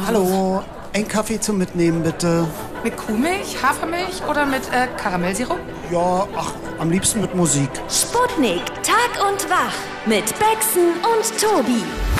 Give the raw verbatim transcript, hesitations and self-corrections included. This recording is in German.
Hallo, ein Kaffee zum Mitnehmen, bitte. Mit Kuhmilch, Hafermilch oder mit äh, Karamellsirup? Ja, ach, am liebsten mit Musik. Sputnik, Tag und Wach mit Bexen und Tobi.